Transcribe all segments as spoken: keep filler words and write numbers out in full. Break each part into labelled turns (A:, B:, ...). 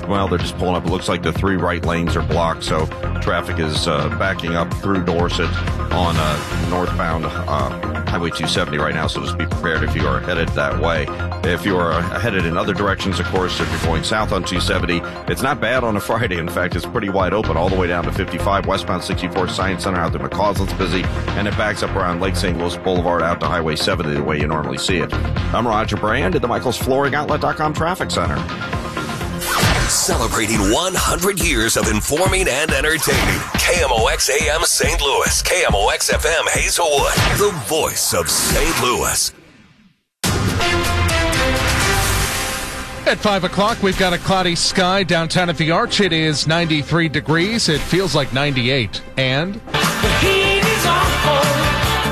A: well, they're just pulling up. It looks like the three right lanes are blocked, so traffic is uh, backing up through Dorset on uh, northbound uh, Highway two seventy right now, so just be prepared if you are headed that way. If you are headed in other directions, of course, if you're going south on two seventy, it's not bad on a Friday. In fact, it's pretty wide open all the way down to fifty-five, westbound sixty-four Science Center out to McCausland's busy, and it backs up around Lake Saint Louis Boulevard out to Highway seventy the way you normally see it. I'm Roger Brand at the Michaels Flooring Outlet dot com Traffic Center.
B: Celebrating one hundred years of informing and entertaining. K M O X A M Saint Louis. K M O X F M Hazelwood. The voice of Saint Louis.
C: At five o'clock, we've got a cloudy sky downtown at the Arch. It is ninety-three degrees. It feels like ninety-eight. And
D: The heat is on.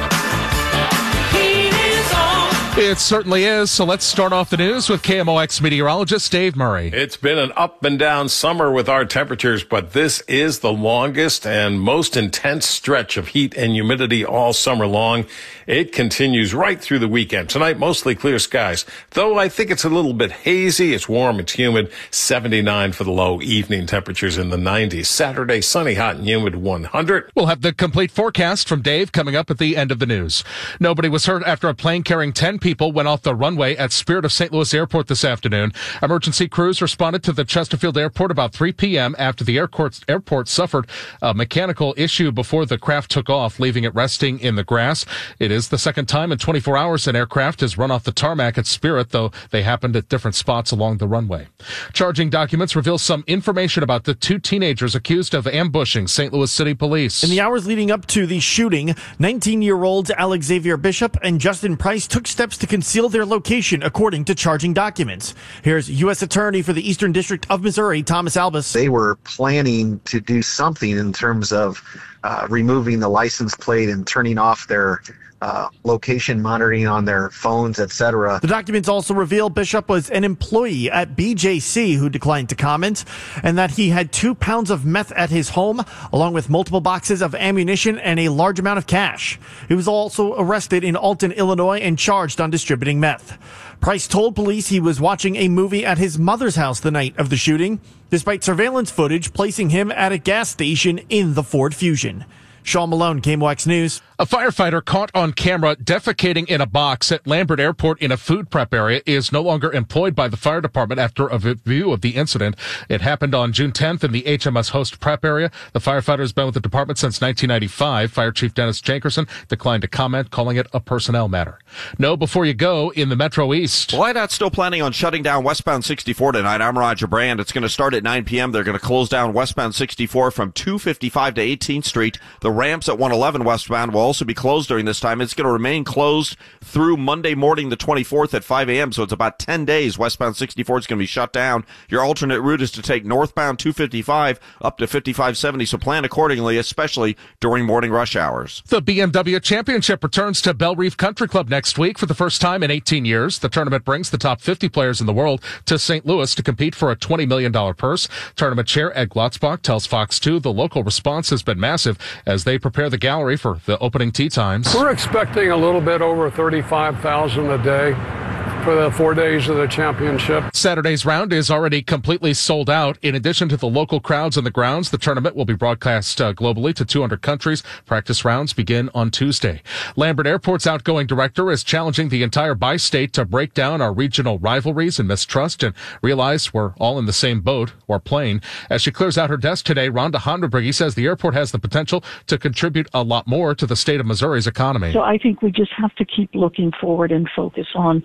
C: it certainly is. So let's start off the news with K M O X meteorologist Dave Murray.
E: It's been an up and down summer with our temperatures, but this is the longest and most intense stretch of heat and humidity all summer long. It continues right through the weekend. Tonight, mostly clear skies, though I think it's a little bit hazy. It's warm, it's humid, seventy-nine for the low, evening temperatures in the nineties. Saturday, sunny, hot and humid, one hundred.
C: We'll have the complete forecast from Dave coming up at the end of the news. Nobody was hurt after a plane carrying ten people went off the runway at Spirit of Saint Louis Airport this afternoon. Emergency crews responded to the Chesterfield Airport about three p.m. after the airport, airport suffered a mechanical issue before the craft took off, leaving it resting in the grass. It is the second time in twenty-four hours an aircraft has run off the tarmac at Spirit, though they happened at different spots along the runway. Charging documents reveal some information about the two teenagers accused of ambushing Saint Louis City Police.
F: In the hours leading up to the shooting, nineteen-year-olds Alex Xavier Bishop and Justin Price took steps to conceal their location, according to charging documents. Here's U S Attorney for the Eastern District of Missouri, Thomas Albus.
G: They were planning to do something in terms of uh, removing the license plate and turning off their Uh, location monitoring on their phones, et cetera.
F: The documents also reveal Bishop was an employee at B J C who declined to comment, and that he had two pounds of meth at his home, along with multiple boxes of ammunition and a large amount of cash. He was also arrested in Alton, Illinois, and charged on distributing meth. Price told police he was watching a movie at his mother's house the night of the shooting, despite surveillance footage placing him at a gas station in the Ford Fusion. Sean Malone, K M O X News.
C: A firefighter caught on camera defecating in a box at Lambert Airport in a food prep area is no longer employed by the fire department after a review of the incident. It happened on June tenth in the H M S Host prep area. The firefighter has been with the department since nineteen ninety-five. Fire Chief Dennis Jankerson declined to comment, calling it a personnel matter. No, before you go, in the Metro East.
A: Well, I N O T's still planning on shutting down westbound sixty-four tonight. I'm Roger Brand. It's going to start at nine p.m. They're going to close down westbound sixty-four from two fifty-five to eighteenth Street. The ramps at one eleven westbound will also be closed during this time. It's going to remain closed through Monday morning, the twenty-fourth at five a.m., so it's about ten days. Westbound sixty-four is going to be shut down. Your alternate route is to take northbound two fifty-five up to fifty-five seventy, so plan accordingly, especially during morning rush hours.
C: The B M W Championship returns to Belle Reef Country Club next week for the first time in eighteen years. The tournament brings the top fifty players in the world to Saint Louis to compete for a twenty million dollars purse. Tournament chair Ed Glotzbach tells Fox two the local response has been massive as they prepare the gallery for the opening tee times.
H: We're expecting a little bit over thirty-five thousand a day for the four days of the championship.
C: Saturday's round is already completely sold out. In addition to the local crowds on the grounds, the tournament will be broadcast uh, globally to two hundred countries. Practice rounds begin on Tuesday. Lambert Airport's outgoing director is challenging the entire bi-state to break down our regional rivalries and mistrust and realize we're all in the same boat or plane. As she clears out her desk today, Rhonda Hondenbrigge says the airport has the potential to contribute a lot more to the state of Missouri's economy.
I: So I think we just have to keep looking forward and focus on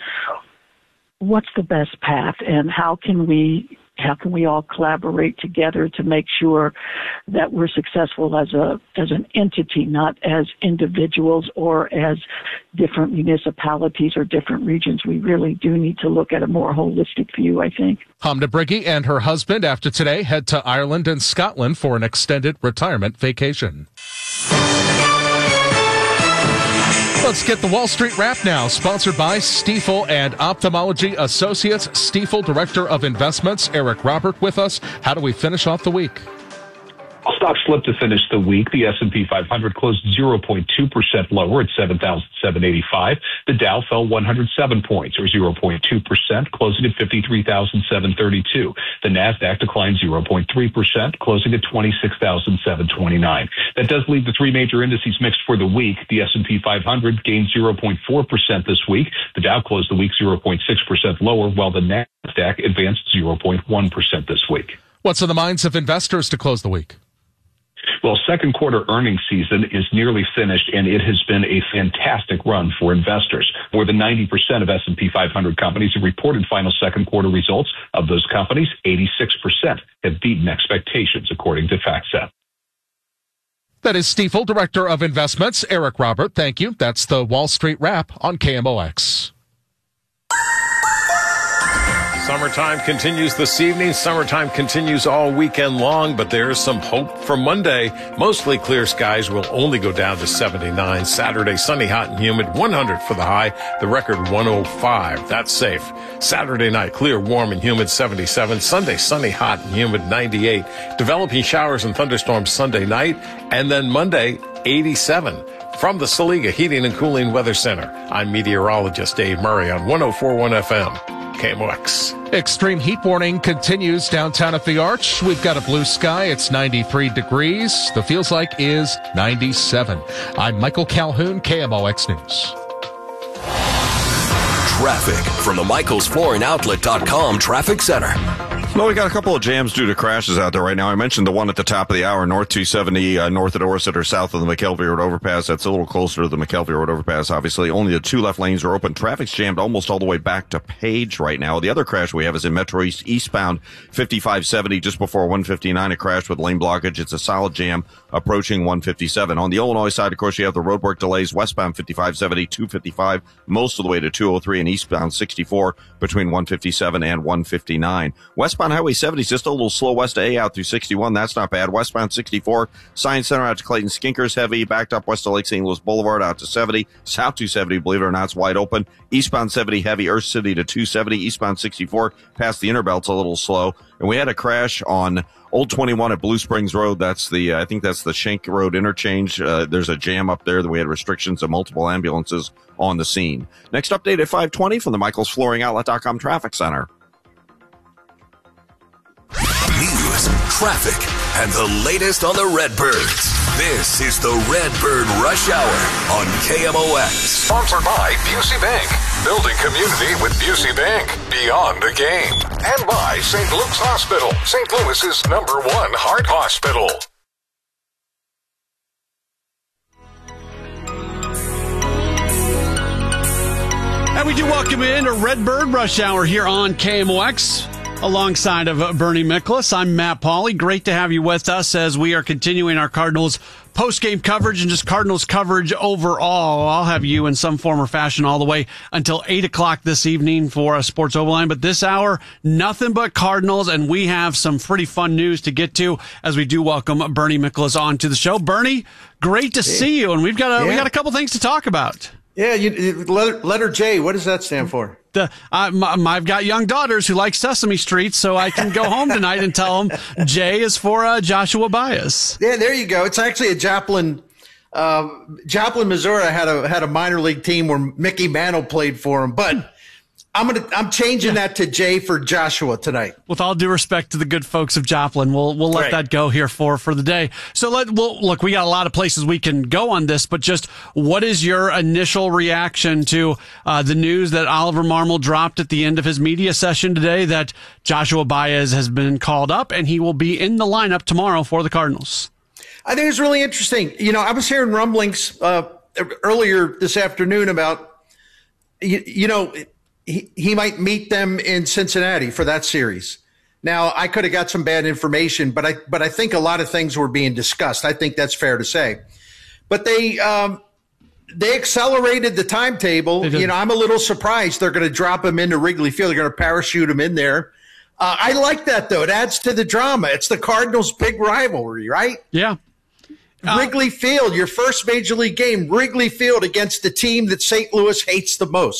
I: what's the best path and how can we how can we all collaborate together to make sure that we're successful as a as an entity, not as individuals or as different municipalities or different regions. We really do need to look at a more holistic view, I think.
C: Hondenbrigge and her husband, after today, head to Ireland and Scotland for an extended retirement vacation. Let's get the Wall Street Wrap now, sponsored by Stifel and Ophthalmology Associates. Stifel Director of Investments, Eric Robert, with us. How do we finish off the week?
J: Stocks slipped to finish the week. The S and P five hundred closed zero point two percent lower at seven thousand seven hundred eighty-five. The Dow fell one hundred seven points, or zero point two percent, closing at fifty-three thousand seven hundred thirty-two. The Nasdaq declined zero point three percent, closing at twenty-six thousand seven hundred twenty-nine. That does leave the three major indices mixed for the week. The S and P five hundred gained zero point four percent this week. The Dow closed the week zero point six percent lower, while the Nasdaq advanced zero point one percent this week.
C: What's on the minds of investors to close the week?
J: Well, second quarter earnings season is nearly finished, and it has been a fantastic run for investors. More than ninety percent of S and P five hundred companies have reported final second quarter results. Of those companies, eighty-six percent have beaten expectations, according to FactSet.
C: That is Stifel, Director of Investments, Eric Robert. Thank you. That's the Wall Street Wrap on K M O X.
E: Summertime continues this evening. Summertime continues all weekend long, but there is some hope for Monday. Mostly clear skies will only go down to seventy-nine. Saturday, sunny, hot, and humid, one hundred for the high. The record one oh five. That's safe. Saturday night, clear, warm, and humid, seventy-seven. Sunday, sunny, hot, and humid, ninety-eight. Developing showers and thunderstorms Sunday night. And then Monday, eighty-seven. From the Saliga Heating and Cooling Weather Center, I'm meteorologist Dave Murray on one oh four point one F M. K M O X.
C: Extreme heat warning continues downtown at the Arch. We've got a blue sky. It's ninety-three degrees. The feels like is ninety-seven. I'm Michael Calhoun, K M O X News.
B: Traffic from the Michaels Flooring Outlet dot com Traffic Center.
A: Well, we got a couple of jams due to crashes out there right now. I mentioned the one at the top of the hour, North two seventy, uh, north of Dorset or south of the McKelvey Road overpass. That's a little closer to the McKelvey Road overpass, obviously. Only the two left lanes are open. Traffic's jammed almost all the way back to Page right now. The other crash we have is in Metro East, eastbound fifty-five seventy, just before one fifty-nine. A crash with lane blockage. It's a solid jam approaching one fifty-seven. On the Illinois side, of course, you have the roadwork delays westbound fifty-five seventy, two fifty-five, most of the way to two oh three, and eastbound sixty-four between one fifty-seven and one fifty-nine. Westbound Highway seventy is just a little slow west of A out through sixty-one. That's not bad. Westbound sixty-four, Science Center out to Clayton Skinkers heavy, backed up west of Lake Saint Louis Boulevard out to seventy. South two seventy, believe it or not, is wide open. Eastbound seventy heavy, Earth City to two seventy. Eastbound sixty-four past the Interbelt's a little slow. And we had a crash on Old twenty-one at Blue Springs Road. That's the, uh, I think that's the Schenck Road interchange. Uh, there's a jam up there that we had restrictions of multiple ambulances on the scene. Next update at five twenty from the Michaels Flooring Outlet dot com Traffic Center.
B: News, traffic, and the latest on the Redbirds. This is the Redbird Rush Hour on K M O X.
K: Sponsored by Busey Bank. Building community with Busey Bank. Beyond the game. And by Saint Luke's Hospital. Saint Louis's number one heart hospital.
L: And we do welcome in a Redbird Rush Hour here on K M O X. Alongside of Bernie Miklasz, I'm Matt Pauley. Great to have you with us as we are continuing our Cardinals post-game coverage and just Cardinals coverage overall. I'll have you in some form or fashion all the way until eight o'clock this evening for a Sports Overline. But this hour, nothing but Cardinals, and we have some pretty fun news to get to as we do welcome Bernie Miklasz onto the show. Bernie, great to see you, and we've got a, yeah. we got a couple things to talk about.
M: Yeah, you, letter, letter J, what does that stand for?
L: The, uh, my, I've got young daughters who like Sesame Street, so I can go home tonight and tell them J is for uh, Joshua Baez.
M: Yeah, there you go. It's actually a Joplin, uh, Joplin, Missouri had a had a minor league team where Mickey Mantle played for him, but I'm gonna I'm changing yeah. that to J for Joshua tonight.
L: With all due respect to the good folks of Joplin, we'll we'll let right. that go here for for the day. So let we'll, look, we got a lot of places we can go on this, but just what is your initial reaction to uh, the news that Oliver Marmol dropped at the end of his media session today that Joshua Baez has been called up and he will be in the lineup tomorrow for the Cardinals?
M: I think it's really interesting. You know, I was hearing rumblings uh, earlier this afternoon about you, you know. He, he might meet them in Cincinnati for that series. Now, I could have got some bad information, but I but I think a lot of things were being discussed. I think that's fair to say. But they um, they accelerated the timetable. You know, I'm a little surprised they're going to drop him into Wrigley Field. They're going to parachute him in there. Uh, I like that, though. It adds to the drama. It's the Cardinals' big rivalry, right?
L: Yeah. Uh,
M: Wrigley Field, your first major league game, Wrigley Field against the team that Saint Louis hates the most.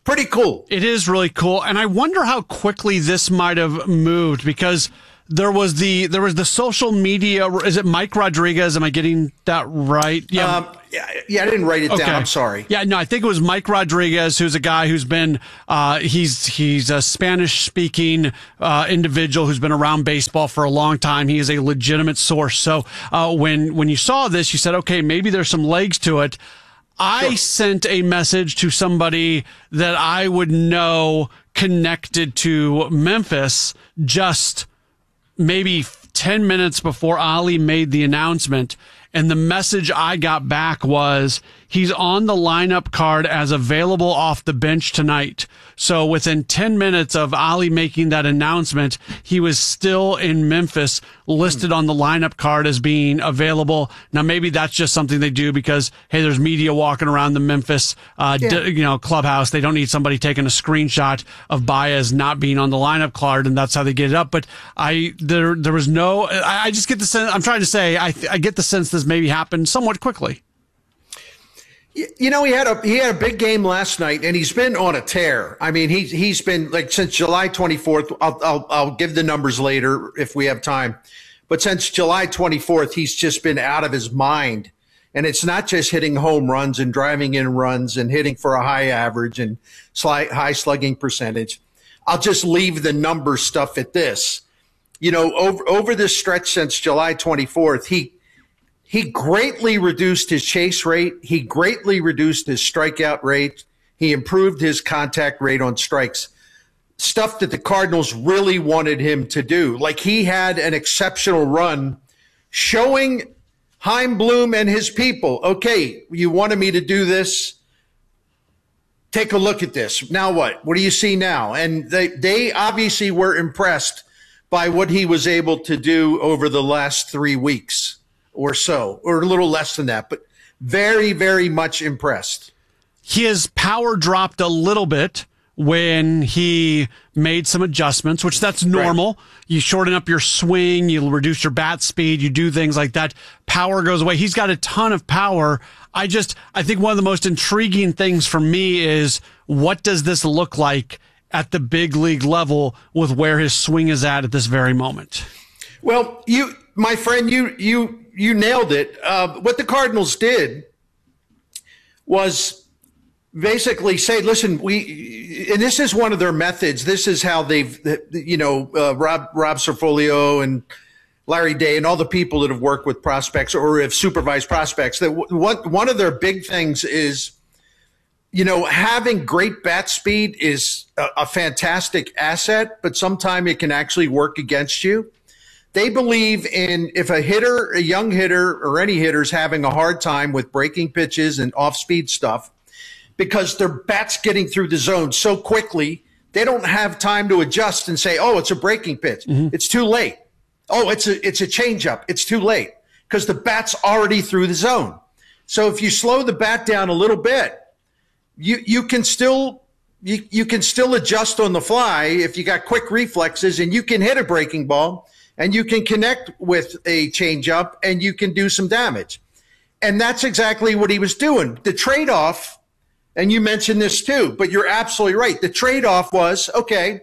M: pretty cool.
L: It is really cool. And I wonder how quickly this might have moved, because there was the there was the social media. Is it Mike Rodriguez? Am I getting that right? Yeah.
M: Um, yeah, yeah, I didn't write it
L: okay.
M: down. I'm sorry.
L: Yeah, no, I think it was Mike Rodriguez, who's a guy who's been uh, he's he's a Spanish speaking uh, individual who's been around baseball for a long time. He is a legitimate source. So uh, when when you saw this, you said, okay, maybe there's some legs to it. I sure. sent a message to somebody that I would know connected to Memphis just maybe ten minutes before Ali made the announcement. And the message I got back was, he's on the lineup card as available off the bench tonight. So within ten minutes of Ali making that announcement, he was still in Memphis, listed on the lineup card as being available. Now, maybe that's just something they do because, hey, there's media walking around the Memphis, uh, yeah. d- you know, clubhouse. They don't need somebody taking a screenshot of Baez not being on the lineup card, and that's how they get it up. But I, there, there was no, I, I just get the sense, I'm trying to say, I, I get the sense this maybe happened somewhat quickly.
M: You know, he had a he had a big game last night, and he's been on a tear. I mean, he's he's been like since July twenty-fourth. I'll I'll I'll give the numbers later if we have time, but since July twenty-fourth, he's just been out of his mind. And it's not just hitting home runs and driving in runs and hitting for a high average and slight high slugging percentage. I'll just leave the number stuff at this. You know, over over this stretch since July twenty-fourth, he. He greatly reduced his chase rate. He greatly reduced his strikeout rate. He improved his contact rate on strikes, stuff that the Cardinals really wanted him to do. Like, he had an exceptional run showing Chaim Bloom and his people, okay, you wanted me to do this. Take a look at this. Now what? What do you see now? And they, they obviously were impressed by what he was able to do over the last three weeks. Or so, or a little less than that, but very, very much impressed.
L: His power dropped a little bit when he made some adjustments, which that's normal. Right. You shorten up your swing, you reduce your bat speed, you do things like that. Power goes away. He's got a ton of power. I just, I think one of the most intriguing things for me is, what does this look like at the big league level with where his swing is at at this very moment?
M: Well, you, my friend, you, you, You nailed it. Uh, what the Cardinals did was basically say, listen, we, and this is one of their methods. This is how they've, you know, uh, Rob, Rob Cerfolio and Larry Day and all the people that have worked with prospects or have supervised prospects, that one, one of their big things is, you know, having great bat speed is a, a fantastic asset, but sometimes it can actually work against you. They believe in, if a hitter, a young hitter or any hitter's having a hard time with breaking pitches and off-speed stuff because their bat's getting through the zone so quickly, they don't have time to adjust and say, oh, it's a breaking pitch. Mm-hmm. It's too late. Oh, it's a, it's a changeup. It's too late because the bat's already through the zone. So if you slow the bat down a little bit, you, you can still, you, you can still adjust on the fly if you got quick reflexes, and you can hit a breaking ball. And you can connect with a changeup and you can do some damage. And that's exactly what he was doing. The trade-off, and you mentioned this too, but you're absolutely right. The trade-off was, okay,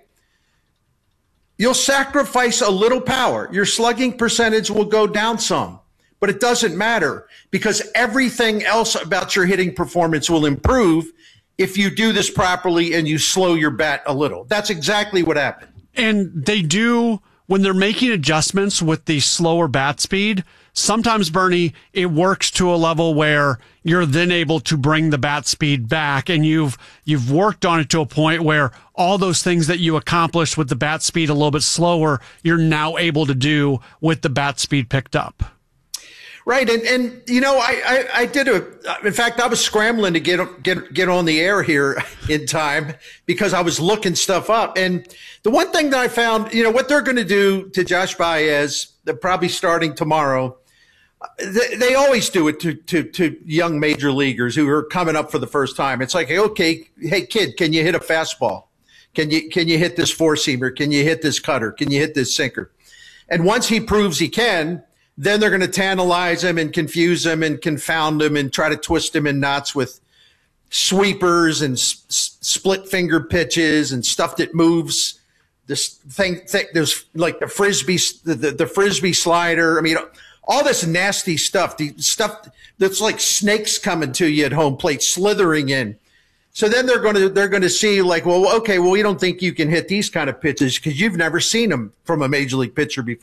M: you'll sacrifice a little power. Your slugging percentage will go down some, but it doesn't matter because everything else about your hitting performance will improve if you do this properly and you slow your bat a little. That's exactly what happened.
L: And they do... When they're making adjustments with the slower bat speed, sometimes, Bernie, it works to a level where you're then able to bring the bat speed back, and you've you've worked on it to a point where all those things that you accomplished with the bat speed a little bit slower, you're now able to do with the bat speed picked up.
M: Right, and and you know, I, I, I did a. In fact, I was scrambling to get get get on the air here in time because I was looking stuff up. And the one thing that I found, you know, what they're going to do to Josh Baez, they're probably starting tomorrow. They, they always do it to to to young major leaguers who are coming up for the first time. It's like, okay, hey kid, can you hit a fastball? Can you can you hit this four seamer? Can you hit this cutter? Can you hit this sinker? And once he proves he can, then they're going to tantalize him and confuse him and confound him and try to twist him in knots with sweepers and s- s- split finger pitches and stuff that moves. This thing, th- there's like the frisbee, the, the, the frisbee slider. I mean, all this nasty stuff, the stuff that's like snakes coming to you at home plate, slithering in. So then they're going to they're going to see like, well, okay, well, we don't think you can hit these kind of pitches because you've never seen them from a major league pitcher before.